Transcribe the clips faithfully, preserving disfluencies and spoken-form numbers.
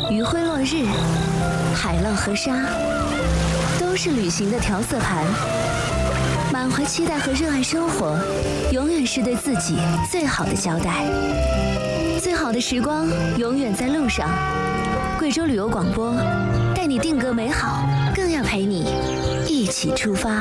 余晖落日，海浪和沙，都是旅行的调色盘。满怀期待和热爱生活，永远是对自己最好的交代。最好的时光永远在路上。贵州旅游广播，带你定格美好，更要陪你一起出发。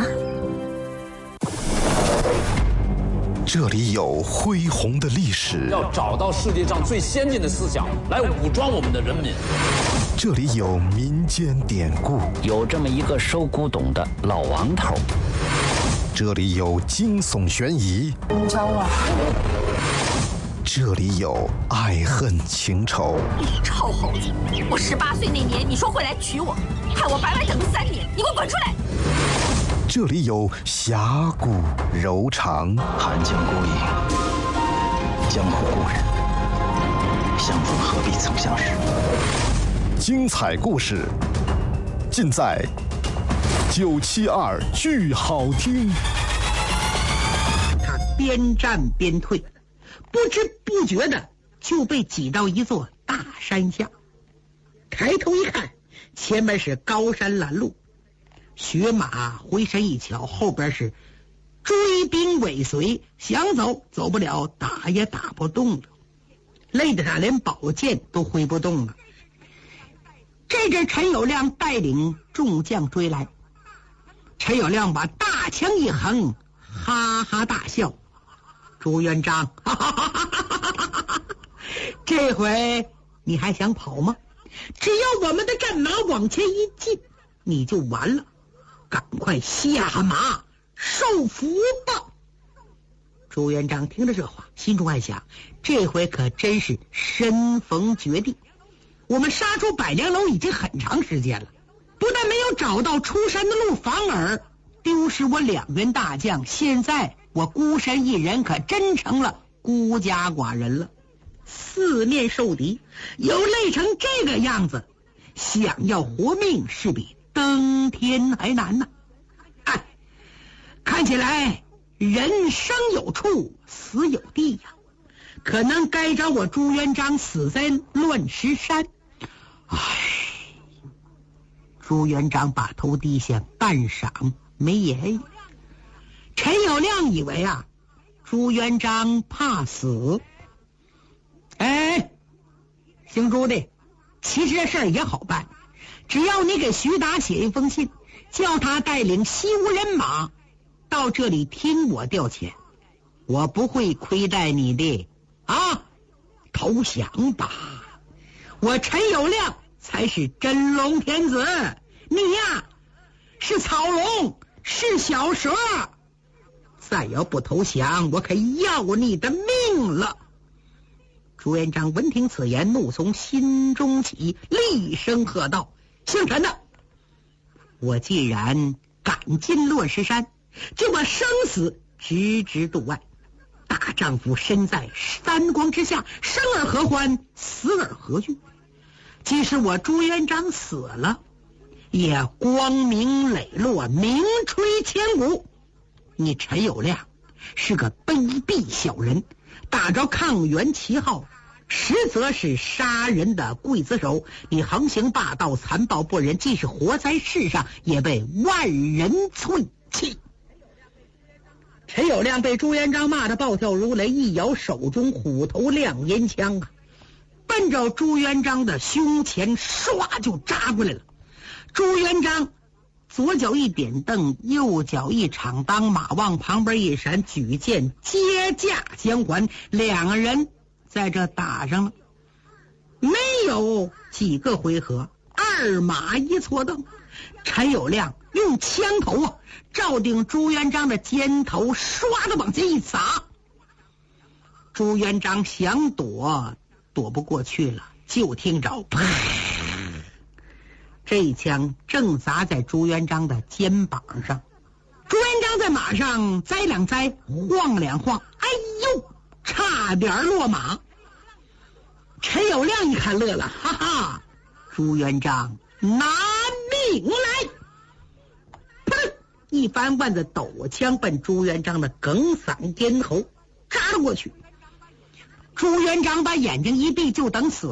这里有恢宏的历史， 要找到世界上最先进的思想来武装我们的人民。 这里有民间典故， 有这么一个收古董的老王头。 这里有惊悚悬疑， 你找我？ 这里有爱恨情仇。 你臭猴子！我十八岁那年你说会来娶我，害我白白等了三年，你给我滚出来！ 这里有侠骨柔肠， 寒江孤影，江湖故人，相逢何必曾相识。 精彩故事尽在九七二剧好听。 他边战边退，不知不觉的就被挤到一座大山下。抬头一看，前面是高山拦路，雪马回身一瞧，后边是追兵尾随，想走走不了，打也打不动了，累得他连宝剑都挥不动了。这阵陈友谅带领众将追来，陈友谅把大枪一横，哈哈大笑。朱元璋，哈哈哈哈哈哈，这回你还想跑吗？只要我们的战马往前一进，你就完了，赶快下马受伏吧。朱元璋听了这话，心中暗想，这回可真是身逢绝地。我们杀出百梁楼已经很长时间了，不但没有找到出山的路，反而丢失我两员大将，现在我孤身一人可真成了孤家寡人了。四面受敌，又累成这个样子，想要活命是比登天还难呢。哎，看起来人生有处，死有地呀、啊，可能该找我朱元璋死在乱石山。唉，朱元璋把头低下，半晌没言语。陈友谅以为啊，朱元璋怕死。哎，姓朱的，其实这事儿也好办，只要你给徐达写一封信，叫他带领西吴人马到这里听我调遣，我不会亏待你的啊！投降吧，我陈友谅才是真龙天子，你呀是草龙，是小蛇。再要不投降，我可要你的命了。朱元璋闻听此言，怒从心中起，厉声喝道：姓陈的，我既然赶进乱石山，就把生死置之度外。大丈夫身在三光之下，生而何欢，死而何惧？即使我朱元璋死了，也光明磊落，名垂千古。你陈友谅是个卑鄙小人，打着抗元旗号，实则是杀人的刽子手。你横行霸道，残暴不仁，即使活在世上，也被万人唾弃。陈友谅被朱元璋骂得暴跳如雷，一摇手中虎头亮烟枪啊，奔着朱元璋的胸前唰就扎过来了。朱元璋左脚一点蹬，右脚一敞裆，马往旁边一闪，举剑接驾相还，两个人在这打上了。没有几个回合，二马一错蹬，陈友谅用枪头啊照定朱元璋的肩头，唰的往前一砸。朱元璋想躲躲不过去了，就听着啪，这一枪正砸在朱元璋的肩膀上。朱元璋在马上栽两栽，晃两晃，哎呦，差点落马。陈友谅一看乐了，哈哈，朱元璋拿命来！砰！一翻腕子，抖枪奔朱元璋的哽嗓咽喉扎了过去。朱元璋把眼睛一闭，就等死。